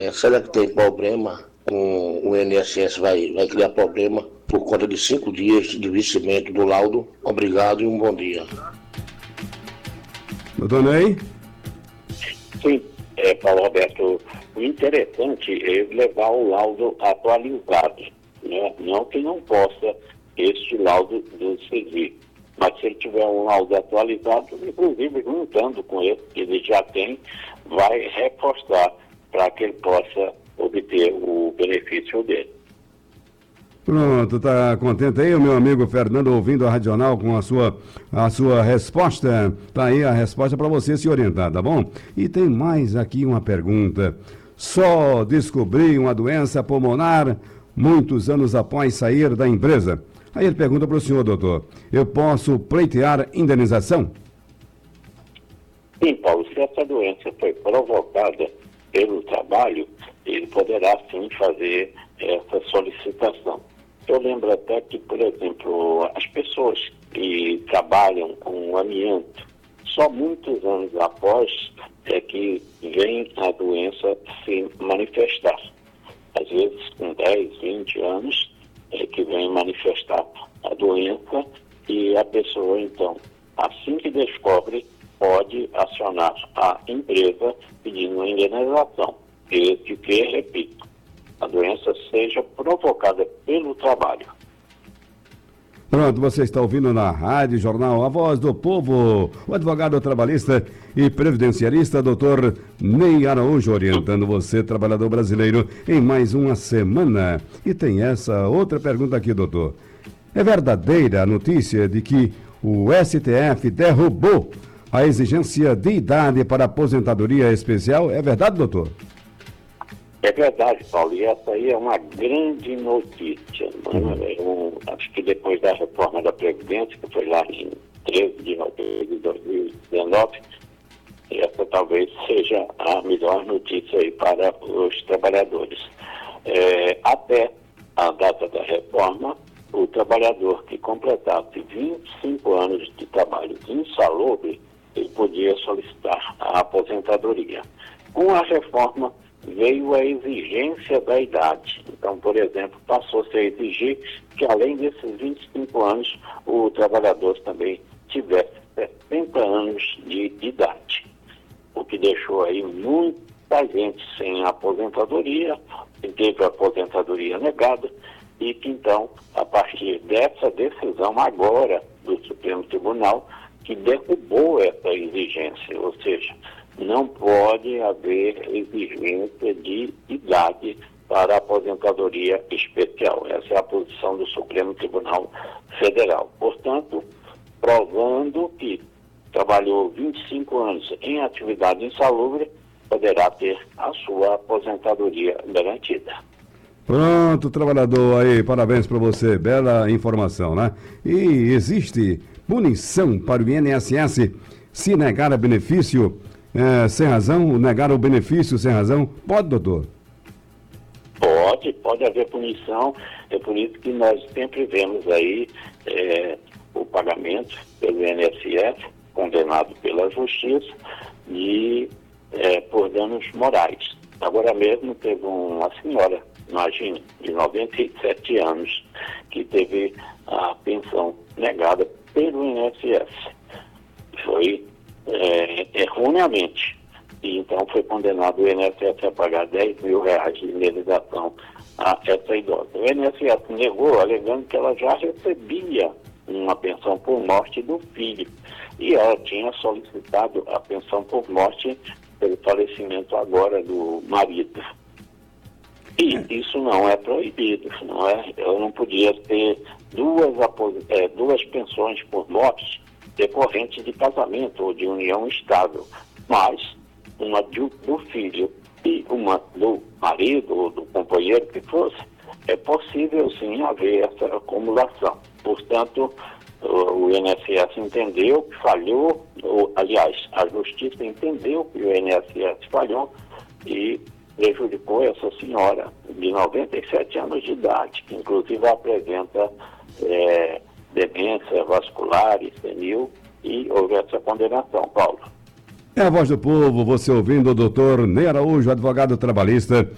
Será que tem problema com o INSS? Vai criar problema por conta de 5 dias de vencimento do laudo? Obrigado e um bom dia. Doutor Ney? Sim, Paulo Roberto, o interessante é levar o laudo atualizado, né? Não que não possa este laudo do CESI, mas se ele tiver um laudo atualizado, inclusive juntando com esse que ele já tem, vai reforçar para que ele possa obter o benefício dele. Pronto, tá contente aí o meu amigo Fernando ouvindo a Radional com a sua resposta? Tá aí a resposta para você se orientar, tá bom? E tem mais aqui uma pergunta. Só descobri uma doença pulmonar muitos anos após sair da empresa. Aí ele pergunta para o senhor, doutor, eu posso pleitear indenização? Sim, Paulo, se essa doença foi provocada pelo trabalho, ele poderá sim fazer essa solicitação. Eu lembro até que, por exemplo, as pessoas que trabalham com amianto, só muitos anos após é que vem a doença se manifestar. Às vezes, com 10, 20 anos, é que vem manifestar a doença e a pessoa, então, assim que descobre, pode acionar a empresa pedindo uma indenização, desde que, repito, a doença seja provocada pelo trabalho. Pronto, você está ouvindo na Rádio Jornal A Voz do Povo, o advogado trabalhista e previdenciarista, doutor Ney Araújo, orientando você, trabalhador brasileiro, em mais uma semana. E tem essa outra pergunta aqui, doutor. É verdadeira a notícia de que o STF derrubou a exigência de idade para aposentadoria especial? É verdade, doutor? É verdade, Paulo, e essa aí é uma grande notícia. Acho que depois da reforma da Previdência, que foi lá em 13 de novembro de 2019, essa talvez seja a melhor notícia aí para os trabalhadores. Até a data da reforma, o trabalhador que completasse 25 anos de trabalho insalubre, ele podia solicitar a aposentadoria. Com a reforma, veio a exigência da idade. Então, por exemplo, passou-se a exigir que, além desses 25 anos, o trabalhador também tivesse 60 anos de idade. O que deixou aí muita gente sem aposentadoria, que teve a aposentadoria negada, e que, então, a partir dessa decisão agora do Supremo Tribunal, que derrubou essa exigência, ou seja, não pode haver exigência de idade para a aposentadoria especial. Essa é a posição do Supremo Tribunal Federal. Portanto, provando que trabalhou 25 anos em atividade insalubre, poderá ter a sua aposentadoria garantida. Pronto, trabalhador aí, parabéns para você, bela informação, né? E existe punição para o INSS se negar a benefício sem razão, negar o benefício sem razão? Pode, doutor? Pode haver punição, é por isso que nós sempre vemos aí o pagamento pelo INSS, condenado pela Justiça, e por danos morais. Agora mesmo teve uma senhora, imagine, de 97 anos, que teve a pensão negada pelo INSS. Foi erroneamente. E então foi condenado o INSS a pagar R$10.000 de indenização a essa idosa. O INSS negou, alegando que ela já recebia uma pensão por morte do filho. E ela tinha solicitado a pensão por morte pelo falecimento agora do marido. E isso não é proibido, não é? Eu não podia ter duas pensões por morte decorrente de casamento ou de união estável, mas uma do filho e uma do marido ou do companheiro que fosse, é possível sim haver essa acumulação. Portanto, o INSS entendeu que falhou, aliás, a Justiça entendeu que o INSS falhou e prejudicou essa senhora de 97 anos de idade, que inclusive apresenta demência vascular e senil, e houve essa condenação, Paulo. É a Voz do Povo, você ouvindo o doutor Ney Araújo, advogado trabalhista